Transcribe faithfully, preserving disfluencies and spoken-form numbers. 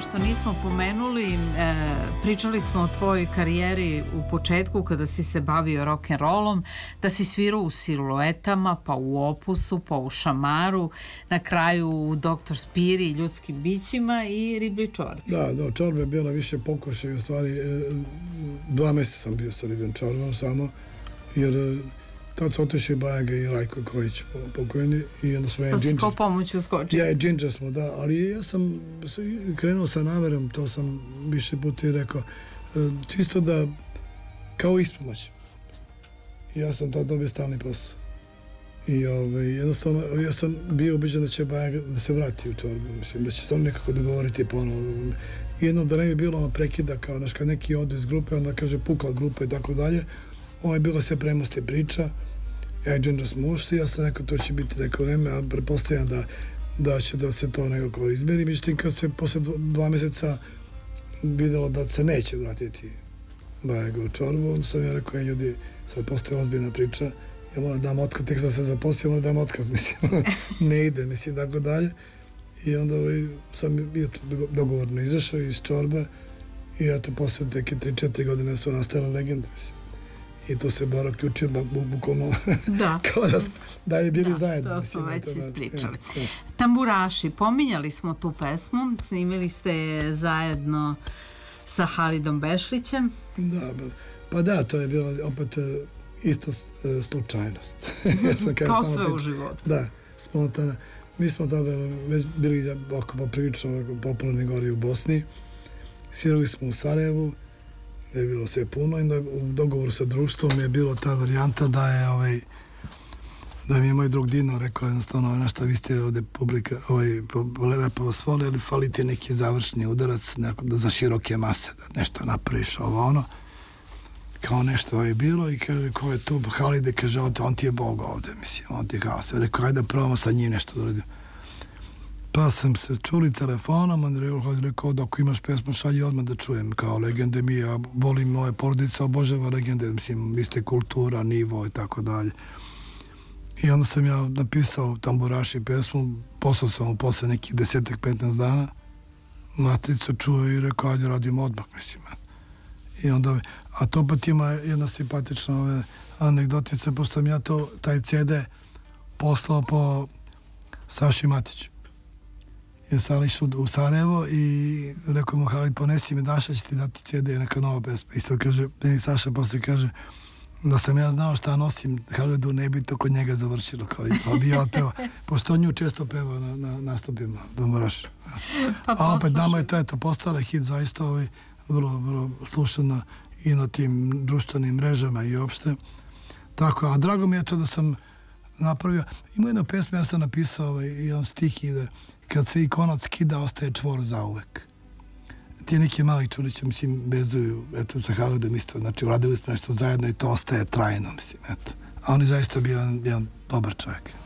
što nismo pomenuli, e, pričali smo o tvojoj karijeri u početku kada si se bavio rock'n'rollom, da si svirao u Siluetama, pa u Opusu, pa u Šamaru, na kraju u Doktor Spiri, Ljudskim bićima i Riblji čorbi. Da, da, čorba je bila više pokušaj, u stvari e, dva mjeseca sam bio sa Ribljom čorbom samo, jer e, tad su otišli Bajaga i Rajko Kojić pokojni i onda smo ja i Džinđer. Pa si kao pomoć uskočio. Ja i Džinđer smo, da, ali ja sam krenuo sa namerom, to sam više puta i rekao, čisto da, kao ispomoć. Ja sam tad dobio stalni posao. I ovaj, jednostavno, ja sam bio ubeđen da će Bajaga da se vrati u čorbu, mislim, da će se on nekako dogovoriti ponovno. Jedno da ne bi bilo prekida, kao naš, kad neki odu iz grupe, onda kaže pukla grupa i tako dalje. Ovo je bilo sve premosti priča, ja i Džinđer smo ušli, ja sam rekao to će biti neko vreme, a pretpostavljam da, da će da se to nekako izmeri. Međutim, kad se posle dva mjeseca vidjelo da se neće vratiti Bajaga u čorbu, onda sam ja rekao, ljudi, sad postoje ozbiljna priča, ja moram dam otkaz, tek sam se zaposlio, moram dam otkaz, mislim, ne ide, mislim, tako dalje. I onda ovaj, sam bio dogovorno izašao iz čorbe i ja to posle teke tri četiri godine su nastala legenda, mislim. I to se Bora ključio bukvalno kao da smo dalje bili da, zajedno. To smo već ispričali. Tamburaši, pominjali smo tu pesmu, snimili ste je zajedno sa Halidom Bešlićem. Da, pa da, to je bilo opet isto slučajnost. Kao sve u životu. Da, spontano. Mi smo tada već bili oko poprilično popularni gori u Bosni. Svirali smo u Sarajevu, je bilo sve puno i u dogovoru sa društvom je bilo ta varijanta da je ovaj, da mi je moj drug Dino rekao jednostavno nešto, vi ste ovdje publika, ovaj, lepo vas vole, ali falite neki završni udarac neko, da za široke mase, da nešto napraviš ovo ono. Kao nešto je bilo i kaže, ko je tu? Halide kaže, on ti je Bog ovdje, mislim, on ti je kao se. Rekao, ajde da probamo sa njim nešto da radim. Pa sam se čuli telefonom, Andrej Ulhod rekao, da ako imaš pesmu, šalji odmah da čujem, kao legende mi, ja volim moje porodice, obožava legende, mislim, vi ste kultura, nivo i tako dalje. I onda sam ja napisao Tamburaši pesmu, poslao sam mu posle nekih desetak, petnaest dana, matricu čuo i rekao, ajde radim odmah, mislim. I onda, a to pa ima jedna simpatična ove anegdotica, pošto sam ja to, taj ce de poslao po Saši Matiću. I sam išao u Sarajevo i rekao mu, Halid, ponesi mi, Daša će ti dati ce de, neka nova pesma. I sad kaže, meni Saša posle kaže, da sam ja znao šta nosim Halidu, ne bi to kod njega završilo, kao i bi ja otpeva. Pošto on nju često peva na, na nastupima, Tamburaši. Pa a opet nama je to, eto, postala hit zaista ovaj, vrlo, vrlo slušana i na tim društvenim mrežama i opšte. Tako, a drago mi je to da sam napravio. Ima jedna pesma, ja sam napisao ovaj, jedan stih ide, kad se ikonac skida, ostaje čvor zauvek. Ti neki mali čuliće, mislim, vezuju, eto, sa Halidom isto, znači, uradili smo nešto zajedno i to ostaje trajno, mislim, eto. A on je zaista bio jedan, jedan dobar čovjek.